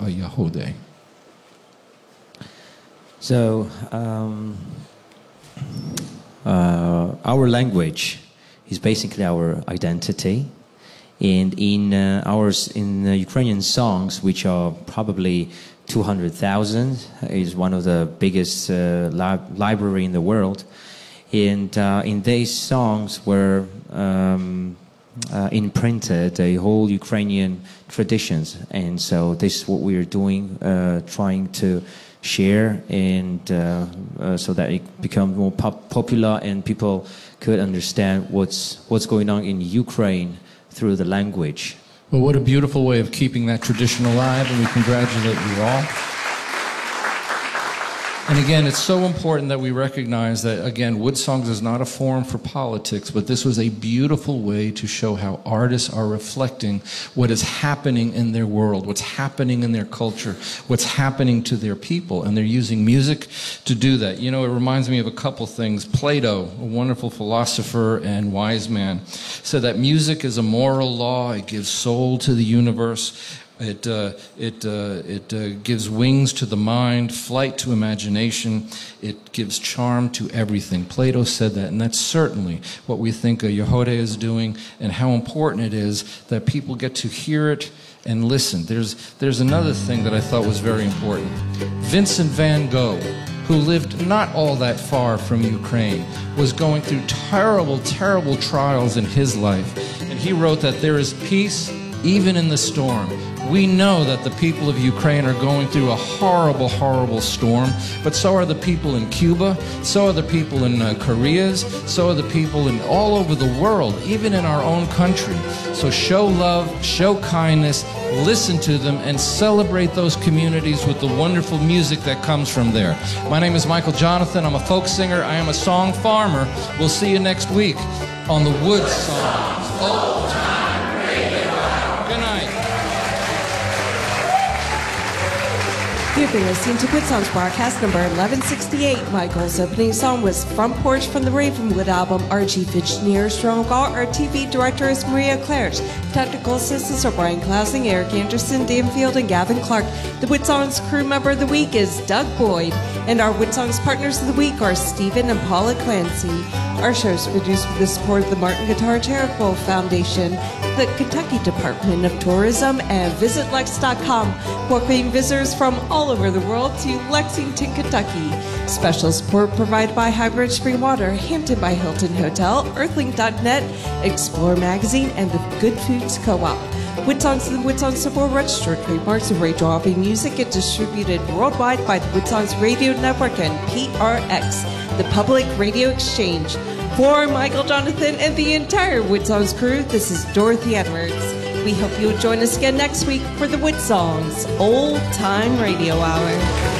a Yehode? So, our language is basically our identity. And in Ukrainian songs, which are probably 200,000, is one of the biggest library in the world. And in these songs were imprinted a whole Ukrainian traditions. And so this is what we are doing, trying to share, and so that it becomes more popular and people could understand what's going on in Ukraine through the language. Well, what a beautiful way of keeping that tradition alive, and we congratulate you all. And again, it's so important that we recognize that, again, Wood Songs is not a forum for politics, but this was a beautiful way to show how artists are reflecting what is happening in their world, what's happening in their culture, what's happening to their people, and they're using music to do that. You know, it reminds me of a couple things. Plato, a wonderful philosopher and wise man, said that music is a moral law. It gives soul to the universe. It gives wings to the mind, flight to imagination. It gives charm to everything. Plato said that, and that's certainly what we think a Yehode is doing, and how important it is that people get to hear it and listen. There's another thing that I thought was very important. Vincent van Gogh, who lived not all that far from Ukraine, was going through terrible, terrible trials in his life, and he wrote that there is peace even in the storm. We know that the people of Ukraine are going through a horrible, horrible storm, but so are the people in Cuba, so are the people in Korea, so are the people in all over the world, even in our own country. So show love, show kindness, listen to them, and celebrate those communities with the wonderful music that comes from there. My name is Michael Jonathan. I'm a folk singer. I am a song farmer. We'll see you next week on the Wood Songs. Old Time Radio. Good night. You've been listening to Wood Songs broadcast number 1168. Michael's opening song was Front Porch from the Ravenwood album. Our chief engineer is Jerome Gall. Our TV director is Maria Claridge. Technical assistants are Brian Klausing, Eric Anderson, Dan Field, and Gavin Clark. The Wood Songs crew member of the week is Doug Boyd. And our Wood Songs partners of the week are Stephen and Paula Clancy. Our show is produced with the support of the Martin Guitar Charitable Foundation, the Kentucky Department of Tourism, and VisitLex.com, welcoming visitors from all over the world to Lexington, Kentucky. Special support provided by Hybrid Spring Water, Hampton by Hilton Hotel, Earthling.net, Explore Magazine, and the Good Foods Co-op. Wood Songs and the Wood Songs Civil registered trademarks of Ray Drawby Music and distributed worldwide by the Wood Songs Radio Network and PRX, the Public Radio Exchange. For Michael Jonathan and the entire Wood Songs crew, this is Dorothy Edwards. We hope you'll join us again next week for the Wood Songs Old Time Radio Hour.